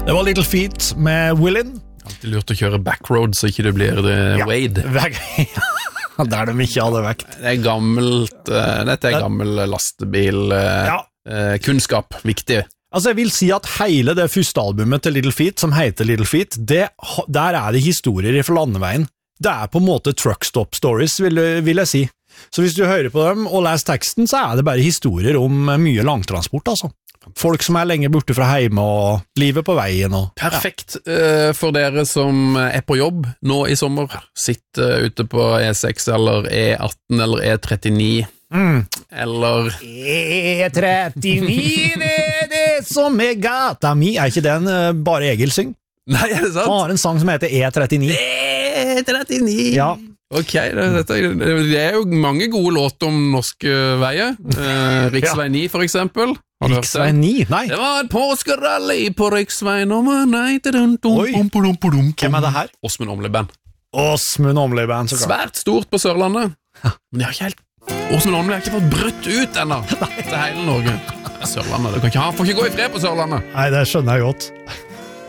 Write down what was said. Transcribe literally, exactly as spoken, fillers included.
Det var Little Feat med Willin. Alltid lurt å kjøre backroad så ikke det blir uh, Ja. Wade. Der de ikke hadde vekt. Det er gammelt, uh, dette er gammel lastebil uh, Ja. uh, kunnskap, viktig. Altså jeg vil si at hele det første albumet til Little Feat, som heter Little Feat, det, der er det historier fra landeveien. Det er på en måte truckstop stories, vil, vil jeg si. Så hvis du hører på dem og leser teksten, så er det bare historier om mye langtransport, altså. Folk som er lenge borte fra hjemme og livet på veien. Og, Perfekt uh, for dere som er på jobb nå i sommer. Sitter ute på E seks eller E atten eller E trettini. Mm. Eller E trettini, det er det som er gata mi. Er ikke den uh, bare Egil syng? Nei, er det sant? Han har en sang som heter E trettini. E trettini. Ja. Ok, det, dette, det er jo mange gode låter om norske veier. Eh, Riksvei ni for eksempel. Har du hørt Riksvei det? ni? Nei. Det var et påskerally på Riksvei nummer nei. Oi. Hvem er det her? Åsmund Åmli Band. Åsmund Åmli Band, så klart. Svært stort på Sørlandet. Men de har ikke helt Åsmund Åmli har ikke fått brutt ut ennå til hele Norge. Sørlandet, du kan ikke ha, får ikke gå i fred på Sørlandet. Nei, det skjønner jeg godt.